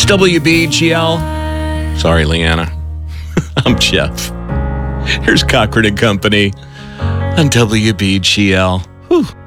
WBGL. Sorry, Leanna. I'm Jeff. Here's Cochran and Company on WBGL. Whew.